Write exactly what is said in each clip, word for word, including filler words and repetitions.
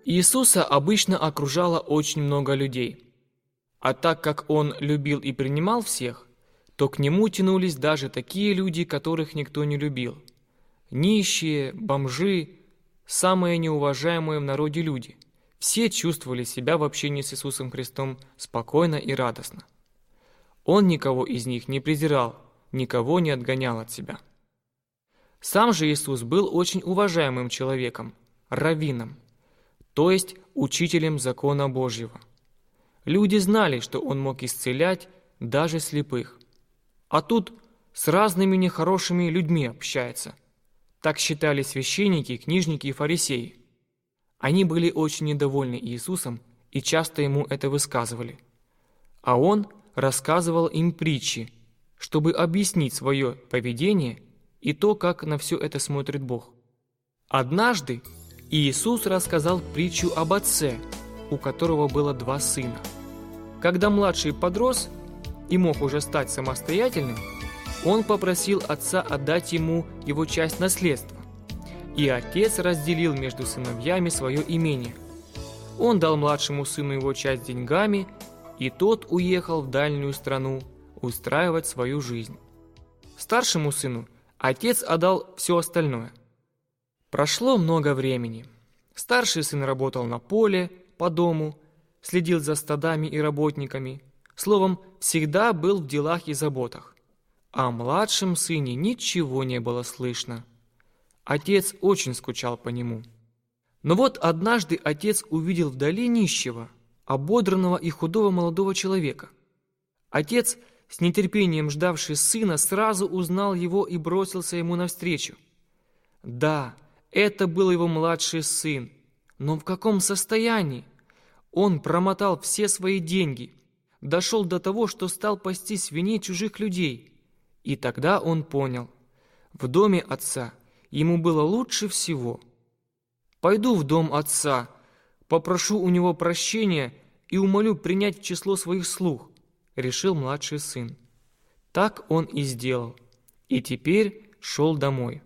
Иисуса обычно окружало очень много людей. А так как Он любил и принимал всех, то к Нему тянулись даже такие люди, которых никто не любил. Нищие, бомжи, самые неуважаемые в народе люди. Все чувствовали себя в общении с Иисусом Христом спокойно и радостно. Он никого из них не презирал, никого не отгонял от себя. Сам же Иисус был очень уважаемым человеком, раввином, то есть учителем закона Божьего. Люди знали, что Он мог исцелять даже слепых. А тут с разными нехорошими людьми общается. Так считали священники, книжники и фарисеи. Они были очень недовольны Иисусом и часто Ему это высказывали. А Он рассказывал им притчи, чтобы объяснить свое поведение и то, как на все это смотрит Бог. Однажды Иисус рассказал притчу об отце, у которого было два сына. Когда младший подрос и мог уже стать самостоятельным, он попросил отца отдать ему его часть наследства. И отец разделил между сыновьями свое имение. Он дал младшему сыну его часть деньгами, и тот уехал в дальнюю страну устраивать свою жизнь. Старшему сыну отец отдал все остальное. Прошло много времени. Старший сын работал на поле, по дому, следил за стадами и работниками, словом, всегда был в делах и заботах. О младшем сыне ничего не было слышно. Отец очень скучал по нему. Но вот однажды отец увидел вдали нищего, ободранного и худого молодого человека. Отец, с нетерпением ждавший сына, сразу узнал его и бросился ему навстречу. Да, это был его младший сын, но в каком состоянии? Он промотал все свои деньги, дошел до того, что стал пасти свиней чужих людей. И тогда он понял, в доме отца ему было лучше всего. «Пойду в дом отца, попрошу у него прощения и умолю принять в число своих слуг», — решил младший сын. Так он и сделал, и теперь шел домой.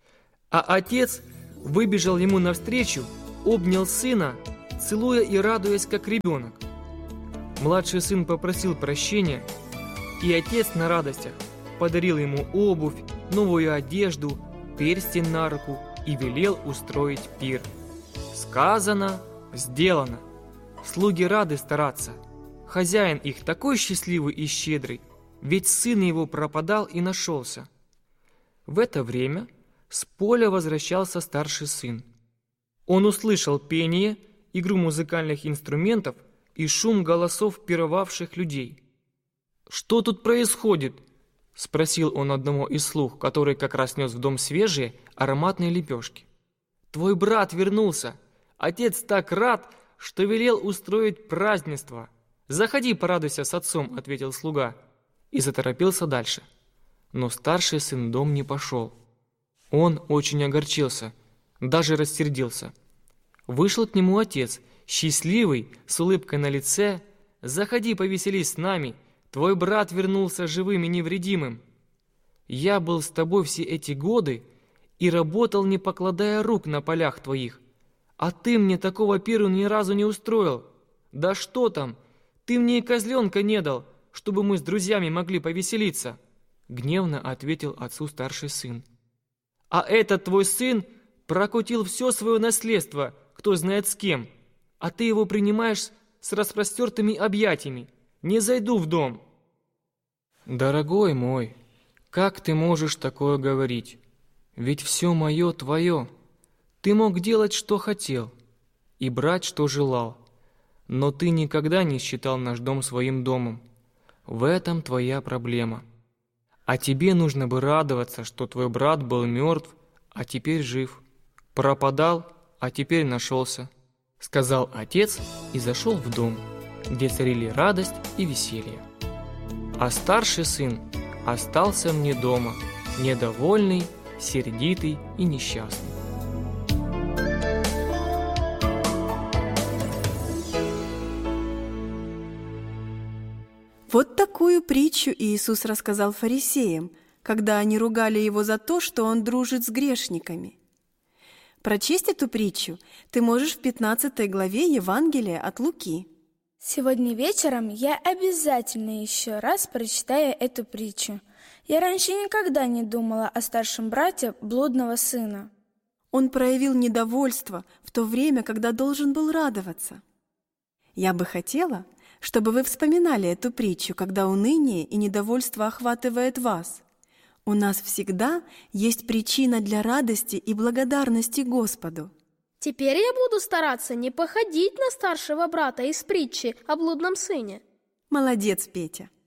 А отец выбежал ему навстречу, обнял сына, целуя и радуясь, как ребенок. Младший сын попросил прощения, и отец на радостях подарил ему обувь, новую одежду, перстень на руку и велел устроить пир. Сказано, сделано. Слуги рады стараться. Хозяин их такой счастливый и щедрый, ведь сын его пропадал и нашелся. В это время с поля возвращался старший сын. Он услышал пение, игру музыкальных инструментов и шум голосов пировавших людей. «Что тут происходит?» — спросил он одного из слуг, который как раз нес в дом свежие ароматные лепешки. «Твой брат вернулся. Отец так рад, что велел устроить празднество. Заходи, порадуйся с отцом», — ответил слуга и заторопился дальше. Но старший сын в дом не пошел. Он очень огорчился, даже рассердился. Вышел к нему отец, счастливый, с улыбкой на лице. «Заходи, повеселись с нами. Твой брат вернулся живым и невредимым. Я был с тобой все эти годы и работал, не покладая рук на полях твоих. А ты мне такого пиру ни разу не устроил. Да что там, ты мне и козленка не дал, чтобы мы с друзьями могли повеселиться», — гневно ответил отцу старший сын. «А этот твой сын прокутил все свое наследство, кто знает с кем, а ты его принимаешь с распростертыми объятиями. Не зайду в дом». «Дорогой мой, как ты можешь такое говорить? Ведь все мое твое. Ты мог делать, что хотел, и брать, что желал. Но ты никогда не считал наш дом своим домом. В этом твоя проблема. А тебе нужно бы радоваться, что твой брат был мертв, а теперь жив. Пропадал, а теперь нашелся», — сказал отец и зашел в дом, где царили радость и веселье. А старший сын остался вне дома, недовольный, сердитый и несчастный. Вот такую притчу Иисус рассказал фарисеям, когда они ругали Его за то, что Он дружит с грешниками. Прочесть эту притчу ты можешь в пятнадцатой главе Евангелия от Луки. Сегодня вечером я обязательно еще раз прочитаю эту притчу. Я раньше никогда не думала о старшем брате блудного сына. Он проявил недовольство в то время, когда должен был радоваться. Я бы хотела, чтобы вы вспоминали эту притчу, когда уныние и недовольство охватывает вас. У нас всегда есть причина для радости и благодарности Господу. Теперь я буду стараться не походить на старшего брата из притчи о блудном сыне. Молодец, Петя!